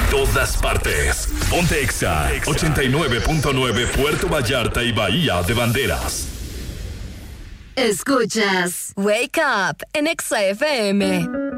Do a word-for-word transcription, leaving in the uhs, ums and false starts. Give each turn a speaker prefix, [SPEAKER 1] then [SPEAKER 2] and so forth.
[SPEAKER 1] todas partes. Ponte Exa ochenta y nueve punto nueve Puerto Vallarta y Bahía de Banderas.
[SPEAKER 2] Escuchas Wake Up en Exa F M.